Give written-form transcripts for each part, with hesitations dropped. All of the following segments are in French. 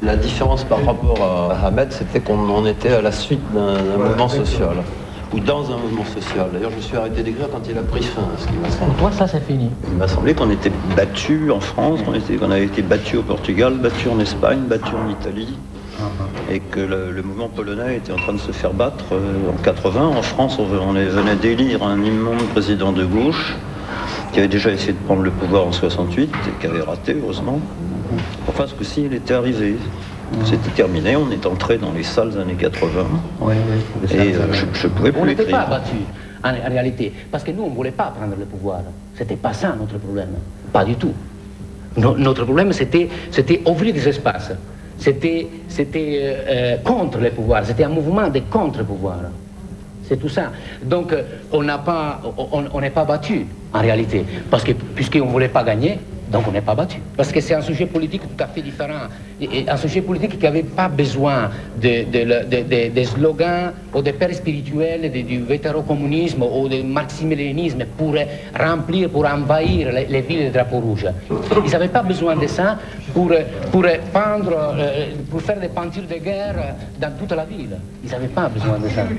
La différence par rapport à Ahmed, c'était qu'on était à la suite d'un mouvement social, ou dans un mouvement social. D'ailleurs, je me suis arrêté d'écrire quand il a pris fin, ce qui m'a semblé. Pour toi, ça, c'est fini. Il m'a semblé qu'on était battus en France, qu'on avait été battus au Portugal, battus en Espagne, battus en Italie, et que le mouvement polonais était en train de se faire battre en 80. En France, on venait d'élire un immonde président de gauche, qui avait déjà essayé de prendre le pouvoir en 68 et qui avait raté, heureusement. Enfin, ce coup-ci, il était arrivé. C'était terminé, on est entré dans les sales années 80. Oui. Et je pouvais plus On n'était écrire. pas battus, en réalité, parce que nous, on ne voulait pas prendre le pouvoir. C'était pas ça notre problème, pas du tout. Notre problème, c'était ouvrir des espaces. C'était contre le pouvoir, c'était un mouvement de contre-pouvoir. C'est tout ça. Donc, on n'est pas battu, en réalité, parce que puisqu'on ne voulait pas gagner, donc on n'est pas battu. Parce que c'est un sujet politique tout à fait différent. Et un sujet politique qui n'avait pas besoin des slogans ou des pères spirituels du vétérocommunisme ou du marxisme-léninisme pour remplir, pour envahir les villes de drapeaux rouges. Ils n'avaient pas besoin de ça pour peindre, pour faire des peintures de guerre dans toute la ville. Ils n'avaient pas besoin de ça.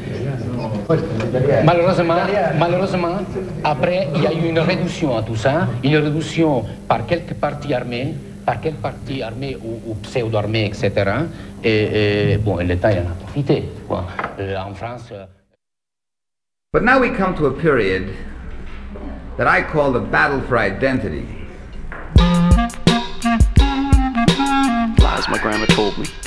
Malheureusement, après, il y a eu une réduction à tout ça, une réduction par quelques partis armés, ou pseudo-armés, etc. Et bon, l'État, il en a profité, quoi. En France... But now we come to a period that I call the battle for identity. Lies my grandma told me.